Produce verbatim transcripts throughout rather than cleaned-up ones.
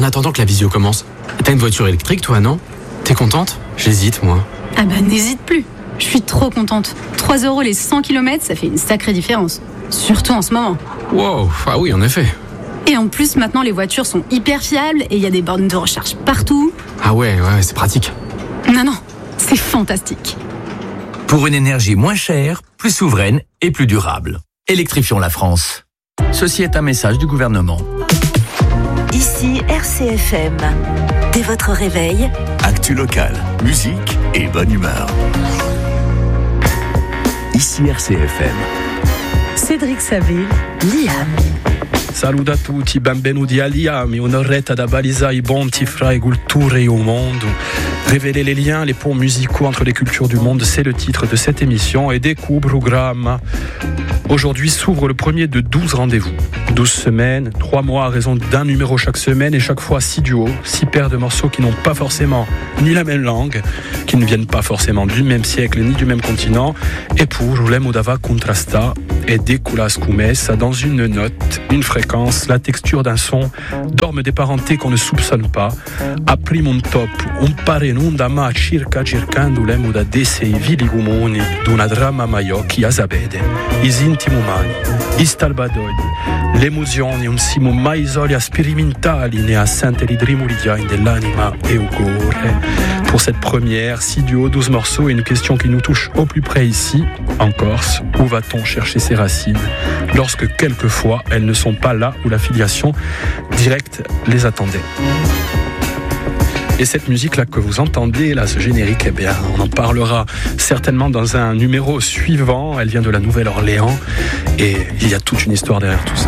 en attendant que la visio commence, t'as une voiture électrique toi, non? T'es contente? J'hésite, moi. Ah bah n'hésite plus. Je suis trop contente. trois euros les cent kilomètres, ça fait une sacrée différence. Surtout en ce moment. Wow, ah oui, en effet. Et en plus, maintenant, les voitures sont hyper fiables et il y a des bornes de recharge partout. Ah ouais, ouais, c'est pratique. Non, non, c'est fantastique. Pour une énergie moins chère, plus souveraine et plus durable. Électrifions la France. Ceci est un message du gouvernement. Ici R C F M. Dès votre réveil, actu locale, musique et bonne humeur. Ici R C F M. Cédric Saville, Liam. Saluto a tutti, benvenuti a Liam, un'oretta da balisare i ponti fra le culture e il mondo. Révéler les liens, les ponts musicaux entre les cultures du monde, c'est le titre de cette émission. Et découvre programme. Aujourd'hui s'ouvre le premier de douze rendez-vous. douze semaines, trois mois à raison d'un numéro chaque semaine et chaque fois six duos, six paires de morceaux qui n'ont pas forcément ni la même langue, qui ne viennent pas forcément du même siècle ni du même continent. Et pour l'Emodava Contrasta et Decula Scumessa, dans une note, une fréquence, la texture d'un son, dorment des parentés qu'on ne soupçonne pas. A primo un top, un pare nunda ma circa cercando l'emoda desse i vili comuni d'una dramma maiocchi a sapere. Is intimo umani, is talbadogli, l'emozione un simo mai isoli a sperimentali ne a sente l'idrimuridiain dell'anima e ugore. Pour cette première, six duos, douze morceaux et une question qui nous touche au plus près ici, en Corse, où va-t-on chercher ses racines lorsque quelquefois elles ne sont pas là où la filiation directe les attendait. Et cette musique-là que vous entendez, là, ce générique, eh bien, on en parlera certainement dans un numéro suivant. Elle vient de la Nouvelle-Orléans et il y a toute une histoire derrière tout ça.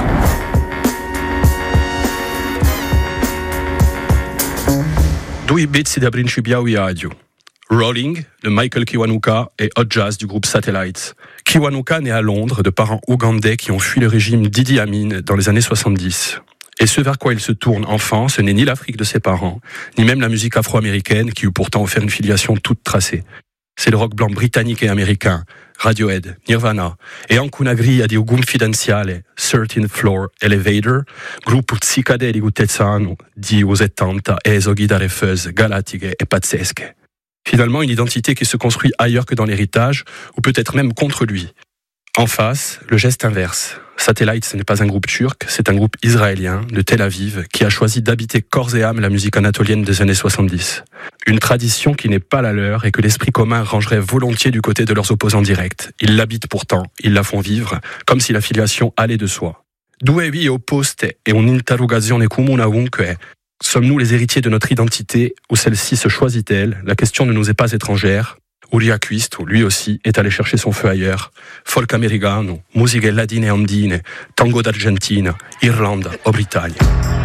Due pezzi da principiao viaggio. Rolling, de Michael Kiwanuka et Hot Jazz du groupe Satellites. Kiwanuka naît à Londres de parents ougandais qui ont fui le régime d'Idi Amin dans les années soixante-dix. Et ce vers quoi il se tourne enfant, ce n'est ni l'Afrique de ses parents, ni même la musique afro-américaine qui eut pourtant offert une filiation toute tracée. C'est le rock blanc britannique et américain, Radiohead, Nirvana, e anche una griglia di confidenziale, thirteenth Floor Elevator, gruppo psichedelico texano di settanta, esoghi da refeuses galatiche e pazzesche. Finalement, une identité qui se construit ailleurs que dans l'héritage, ou peut-être même contre lui. En face, le geste inverse. Satellite, ce n'est pas un groupe turc, c'est un groupe israélien de Tel Aviv qui a choisi d'habiter corps et âme la musique anatolienne des années soixante-dix. Une tradition qui n'est pas la leur et que l'esprit commun rangerait volontiers du côté de leurs opposants directs. Ils l'habitent pourtant, ils la font vivre, comme si la filiation allait de soi. Due vie opposte e un'interrogazione comune ovunque. Sommes-nous les héritiers de notre identité ou celle-ci se choisit-elle? La question ne nous est pas étrangère. Uria Quisto, lui aussi, est allé chercher son feu ailleurs. Folk americano, musiche latine e andine, tango d'Argentina, Irlande o Britannia.